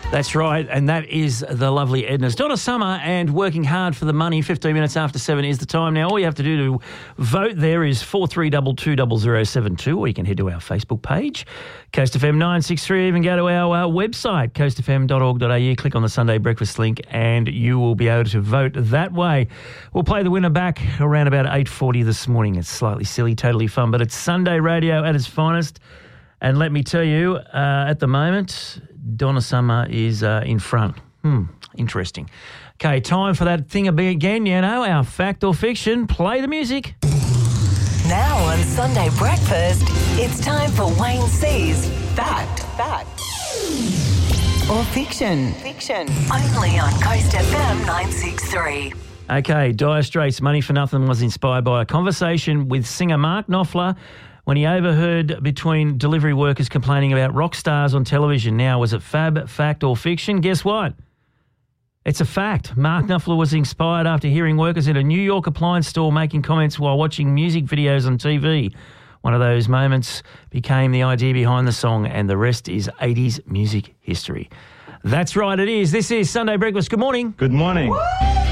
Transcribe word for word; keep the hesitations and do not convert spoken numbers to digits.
That's right, and that is the lovely Edna's. Donna Summer and Working Hard for the Money. fifteen minutes after seven is the time now. All you have to do to vote there is four three two two zero zero seven two, or you can head to our Facebook page, Coast F M nine six three. Even go to our uh, website, coast f m dot org dot a u. Click on the Sunday Breakfast link and you will be able to vote that way. We'll play the winner back around about eight forty this morning. It's slightly silly, totally fun, but it's Sunday radio at its finest. And let me tell you, uh, at the moment, Donna Summer is uh, in front. Hmm, interesting. Okay, time for that thing again, you know, our fact or fiction. Play the music. Now on Sunday Breakfast, it's time for Wayne C's Fact. Fact. Or Fiction. Fiction. Only on Coast F M nine six three. Okay, Dire Straits' Money for Nothing was inspired by a conversation with singer Mark Knopfler when he overheard between delivery workers complaining about rock stars on television. Now, was it fab, fact or fiction? Guess what? It's a fact. Mark Knopfler was inspired after hearing workers in a New York appliance store making comments while watching music videos on T V. One of those moments became the idea behind the song, and the rest is eighties music history. That's right, it is. This is Sunday Breakfast. Good morning. Good morning. Woo!